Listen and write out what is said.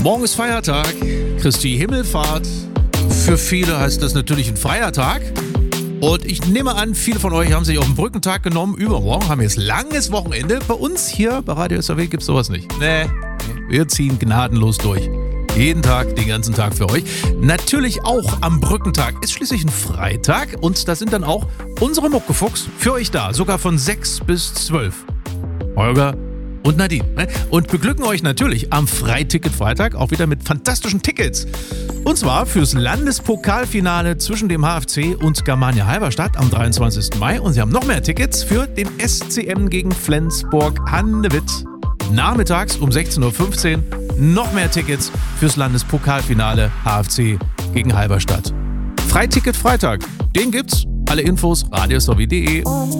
Morgen ist Feiertag, Christi Himmelfahrt. Für viele heißt das natürlich ein freier Tag. Und ich nehme an, viele von euch haben sich auf den Brückentag genommen. Übermorgen haben wir jetzt langes Wochenende. Bei uns hier bei Radio SAW gibt es sowas nicht. Nee, wir ziehen gnadenlos durch. Jeden Tag, den ganzen Tag für euch. Natürlich auch am Brückentag. Ist schließlich ein Freitag und da sind dann auch unsere Muckefuchs für euch da. Sogar von 6 bis 12. Holger und Nadine. Und beglücken euch natürlich am Freiticket-Freitag auch wieder mit fantastischen Tickets. Und zwar fürs Landespokalfinale zwischen dem HFC und Germania Halberstadt am 23. Mai. Und sie haben noch mehr Tickets für den SCM gegen Flensburg-Handewitt. Nachmittags um 16.15 Uhr noch mehr Tickets fürs Landespokalfinale HFC gegen Halberstadt. Freiticket Freitag, den gibt's. Alle Infos radiosw.de.